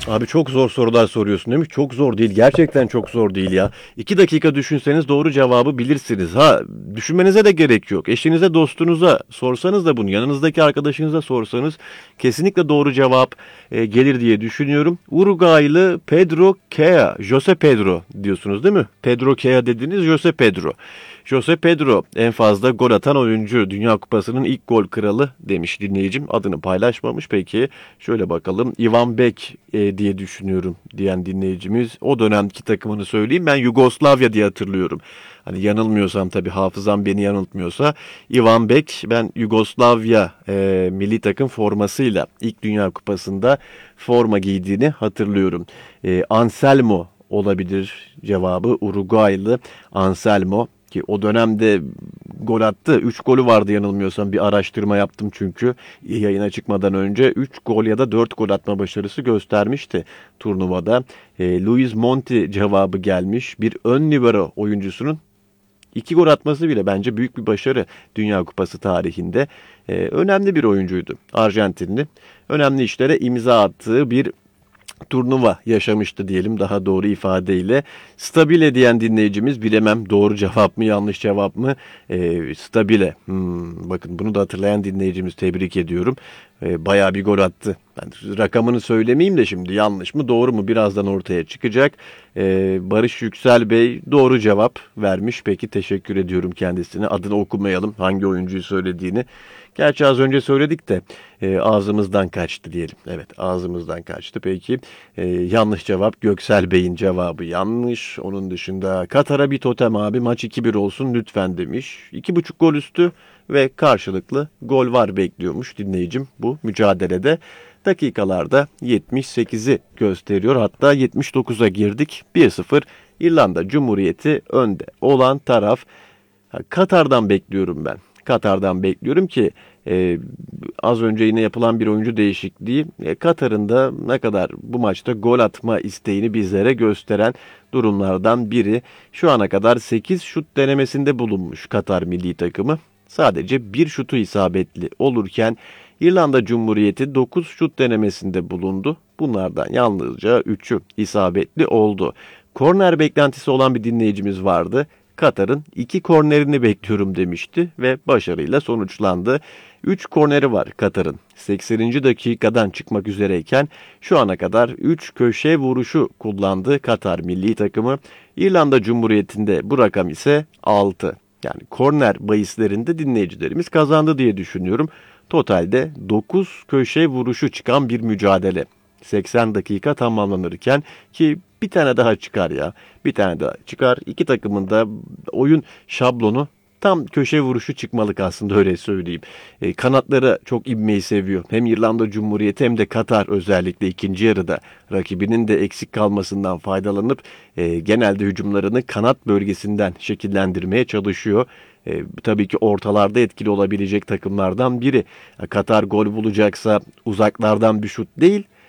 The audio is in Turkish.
Abi çok zor sorular soruyorsun değil mi? Çok zor değil. Gerçekten çok zor değil ya. 2 dakika düşünseniz doğru cevabı bilirsiniz. Ha, düşünmenize de gerek yok. Eşinize, dostunuza sorsanız da bunu, yanınızdaki arkadaşınıza sorsanız kesinlikle doğru cevap gelir diye düşünüyorum. Uruguaylı Pedro Kea, Jose Pedro diyorsunuz değil mi? Pedro Kea dediniz, Jose Pedro. Jose Pedro en fazla gol atan oyuncu, Dünya Kupası'nın ilk gol kralı demiş dinleyicim. Adını paylaşmamış. Peki şöyle bakalım. Ivan Bek diye düşünüyorum diyen dinleyicimiz. O dönemki takımını söyleyeyim. Ben Yugoslavya diye hatırlıyorum. Hani yanılmıyorsam, tabii hafızam beni yanıltmıyorsa, Ivan Bek, ben Yugoslavya milli takım formasıyla ilk Dünya Kupası'nda forma giydiğini hatırlıyorum. Anselmo olabilir cevabı. Uruguaylı Anselmo, ki o dönemde gol attı. 3 golü vardı yanılmıyorsam. Bir araştırma yaptım çünkü yayına çıkmadan önce. 3 gol ya da 4 gol atma başarısı göstermişti turnuvada. Luis Monti cevabı gelmiş. Bir ön libero oyuncusunun 2 gol atması bile bence büyük bir başarı Dünya Kupası tarihinde. Önemli bir oyuncuydu. Arjantinli. Önemli işlere imza attığı bir turnuva yaşamıştı diyelim daha doğru ifadeyle. Stabile diyen dinleyicimiz, bilemem doğru cevap mı yanlış cevap mı? Stabile. Bakın, bunu da hatırlayan dinleyicimiz, tebrik ediyorum. Bayağı bir gol attı. Ben rakamını söylemeyeyim de şimdi, yanlış mı doğru mu birazdan ortaya çıkacak. Barış Yüksel Bey doğru cevap vermiş. Peki, teşekkür ediyorum kendisine. Adını okumayalım, hangi oyuncuyu söylediğini. Gerçi az önce söyledik de ağzımızdan kaçtı diyelim. Evet, ağzımızdan kaçtı. Peki yanlış cevap, Göksel Bey'in cevabı yanlış. Onun dışında Katar'a bir totem abi, maç 2-1 olsun lütfen demiş. 2,5 gol üstü ve karşılıklı gol var bekliyormuş dinleyicim bu mücadelede. Dakikalarda 78'i gösteriyor, hatta 79'a girdik. 1-0 İrlanda Cumhuriyeti önde olan taraf. Katar'dan bekliyorum ben. Katar'dan bekliyorum ki az önce yine yapılan bir oyuncu değişikliği Katar'ın da ne kadar bu maçta gol atma isteğini bizlere gösteren durumlardan biri. Şu ana kadar 8 şut denemesinde bulunmuş Katar milli takımı. Sadece bir şutu isabetli olurken İrlanda Cumhuriyeti 9 şut denemesinde bulundu. Bunlardan yalnızca 3'ü isabetli oldu. Korner beklentisi olan bir dinleyicimiz vardı. Katar'ın 2 kornerini bekliyorum demişti ve başarıyla sonuçlandı. 3 korneri var Katar'ın. 80. dakikadan çıkmak üzereyken şu ana kadar 3 köşe vuruşu kullandı Katar milli takımı. İrlanda Cumhuriyeti'nde bu rakam ise 6. Yani korner bahislerinde dinleyicilerimiz kazandı diye düşünüyorum. Totalde 9 köşe vuruşu çıkan bir mücadele. 80 dakika tamamlanırken, ki bir tane daha çıkar ya. Bir tane daha çıkar. İki takımın da oyun şablonu tam köşe vuruşu çıkmalık aslında, öyle söyleyeyim. Kanatları çok inmeyi seviyor. Hem İrlanda Cumhuriyeti hem de Katar, özellikle ikinci yarıda rakibinin de eksik kalmasından faydalanıp genelde hücumlarını kanat bölgesinden şekillendirmeye çalışıyor. Tabii ki ortalarda etkili olabilecek takımlardan biri. Katar gol bulacaksa uzaklardan bir şut değil,